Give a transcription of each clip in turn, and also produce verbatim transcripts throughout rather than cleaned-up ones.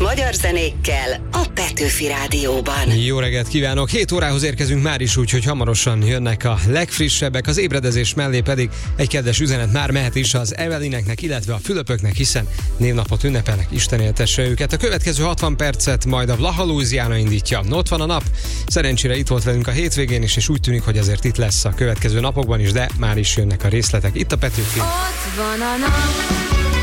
magyar zenékkel a Petőfi Rádióban. Jó reggelt kívánok! hét órához érkezünk már is, úgyhogy hamarosan jönnek a legfrissebbek, az ébredezés mellé pedig egy kedves üzenet már mehet is az Evelineknek, illetve a Fülöpöknek, hiszen névnapot ünnepelnek, Isten éltesse őket. A következő hatvan percet majd a Blaha Louisiana indítja. Ott van a nap, szerencsére itt volt velünk a hétvégén is, és úgy tűnik, hogy azért itt lesz a következő napokban is, de már is jönnek a részletek itt a Petőfi. Ott van a nap.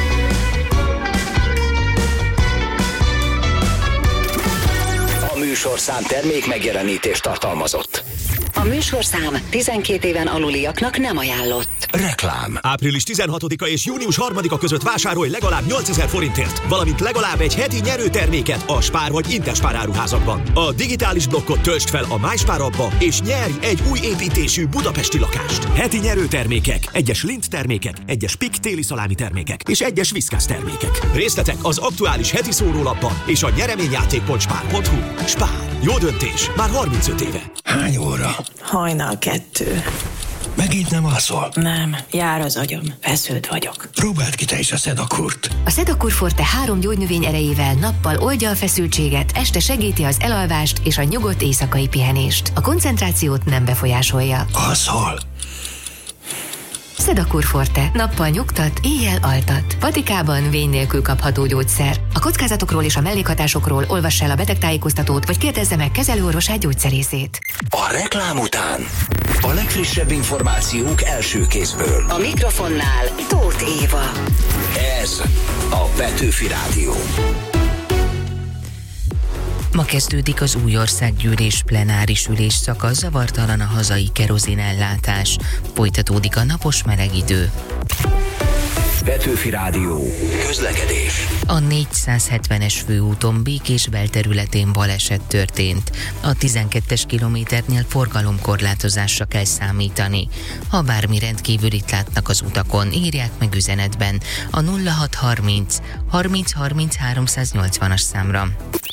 Műsorszám termék megjelenítést tartalmazott. A műsorszám tizenkét éven aluliaknak nem ajánlott. Reklám. április tizenhatodika és június harmadika között vásárolj legalább nyolcezer forintért, valamint legalább egy heti nyerőterméket a Spár vagy Interspár áruházakban. A digitális blokkot töltsd fel a MySpár appba, és nyerj egy új építésű budapesti lakást. Heti nyerőtermékek, egyes Lindt termékek, egyes Pik téli szalámi termékek és egyes Whiskas termékek. Részletek az aktuális heti szórólapban és a nyereményjáték pont spár pont hu. Spár. Jó döntés. Már harmincöt éve. Hány óra? Hajnal kettő. Megint nem alszol? Nem, jár az agyam. Feszült vagyok. Próbáld ki te is a Szedakurt. A Sedakur Forte három gyógynövény erejével nappal oldja a feszültséget, este segíti az elalvást és a nyugodt éjszakai pihenést. A koncentrációt nem befolyásolja. Alszol? Sedakur Forte. Nappal nyugtat, éjjel altat. Patikában vény nélkül kapható gyógyszer. A kockázatokról és a mellékhatásokról olvass el a betegtájékoztatót, vagy kérdezze meg kezelőorvosát, gyógyszerészét. A reklám után a legfrissebb információk első kézből. A mikrofonnál Tóth Éva. Ez a Petőfi Rádió. Ma kezdődik az új országgyűlés plenáris ülésszaka, zavartalan a hazai kerozinellátás. Folytatódik a napos meleg idő. Petőfi Rádió. Közlekedés. A négyszázhetvenes főúton Békés belterületén baleset történt. A tizenkettes kilométernél forgalomkorlátozásra kell számítani. Ha bármi rendkívülit látnak az utakon, írják meg üzenetben a nulla hat harminc harminc harminc háromszáznyolcvanas számra.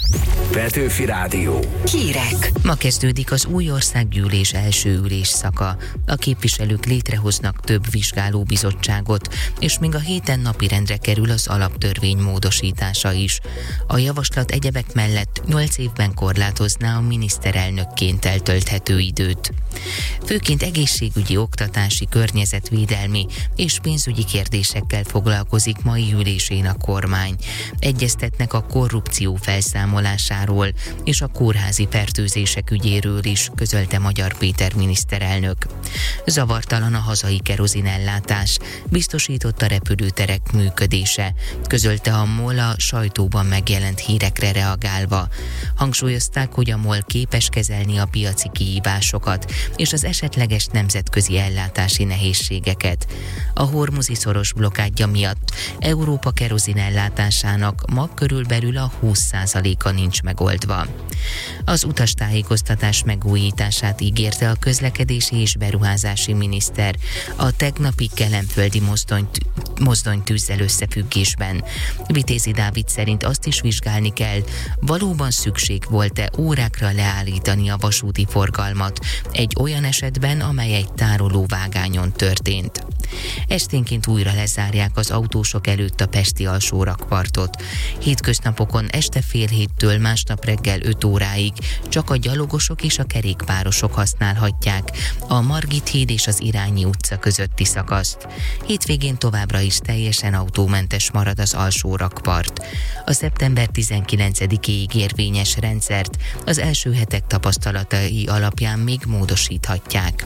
Petőfi Rádió. Hírek. Ma kezdődik az új országgyűlés első ülésszaka. A képviselők létrehoznak több vizsgálóbizottságot, és még a héten napirendre kerül az alaptörvény módosítása is. A javaslat egyebek mellett nyolc évben korlátozná a miniszterelnökként eltölthető időt. Főként egészségügyi, oktatási, környezetvédelmi és pénzügyi kérdésekkel foglalkozik mai ülésén a kormány. Egyeztetnek a korrupció felszámolásáról és a kórházi fertőzések ügyéről is, közölte Magyar Péter miniszterelnök. Zavartalan a hazai kerozinellátás, biztosított a repülőterek működése, közölte a MOL a sajtóban megjelent hírekre reagálva. Hangsúlyozták, hogy a MOL képes kezelni a piaci kihívásokat és az esetleges nemzetközi ellátási nehézségeket. A hormuzi szoros blokkádja miatt Európa kerozinellátásának ma körülbelül a húsz százaléka nincs megoldva. Az utastájékoztatás megújítását ígérte a közlekedési és beruházási miniszter a tegnapi kelenföldi mozdonyt, mozdonytűzzel összefüggésben. Vitézi Dávid szerint azt is vizsgálni kell, valóban szükség volt-e órákra leállítani a vasúti forgalmat egy olyan esetben, amely egy tárolóvágányon történt. Esténként újra lezárják az autósok előtt a pesti alsórakpartot. Hétköznapokon este fél héttől másnap reggel öt óráig csak a gyalogosok és a kerékpárosok használhatják a Margit híd és az Irányi utca közötti szakaszt. Hétvégén továbbra is teljesen autómentes marad az alsórakpart. A szeptember tizenkilencedikéig érvényes rendszert az első hetek tapasztalatai alapján még módosíthatják.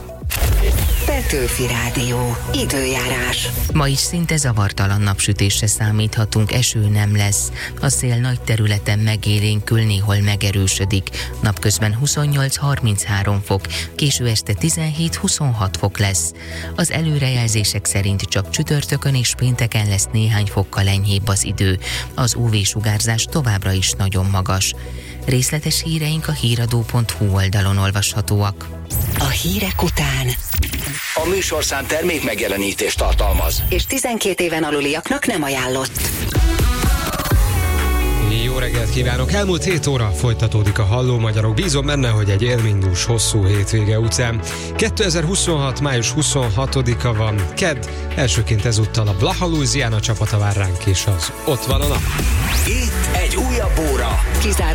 Petőfi Rádió. Időjárás. Ma is szinte zavartalan napsütésre számíthatunk, eső nem lesz. A szél nagy területen megélénkül, néhol megerősödik. Napközben huszonnyolc-harminchárom fok, késő este tizenhét-huszonhat fok lesz. Az előrejelzések szerint csak csütörtökön és pénteken lesz néhány fokkal enyhébb az idő. Az ú vé-sugárzás továbbra is nagyon magas. Részletes híreink a híradó pont hu oldalon olvashatóak. A hírek után A műsorszám termék megjelenítést tartalmaz, és tizenkét éven aluliaknak nem ajánlott. Jó reggelt kívánok! Elmúlt hét óra folytatódik a Halló Magyarok. Bízom benne, hogy egy élménydús, hosszú hétvége után. kétezer-huszonhat. május huszonhatodika van, kedd, elsőként ezúttal a Blaha Louisiana csapata vár ránk, és az Ott van a nap. Itt egy újabb Szabóra. Kizár